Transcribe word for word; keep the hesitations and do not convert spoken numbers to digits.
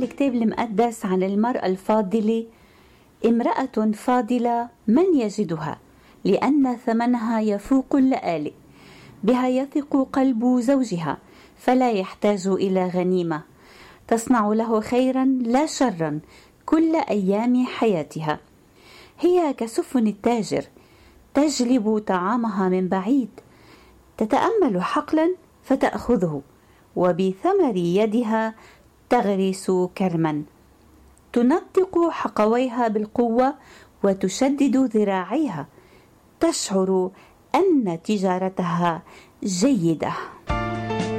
بالكتاب المقدس عن المرأة الفاضلة: امرأة فاضلة من يجدها، لأن ثمنها يفوق اللآلئ، بها يثق قلب زوجها فلا يحتاج إلى غنيمة، تصنع له خيرا لا شرا كل أيام حياتها. هي كسفن التاجر، تجلب طعامها من بعيد، تتأمل حقلا فتأخذه، وبثمر يدها تغرس كرما، تنطق حقويها بالقوة وتشدد ذراعيها، تشعر أن تجارتها جيدة.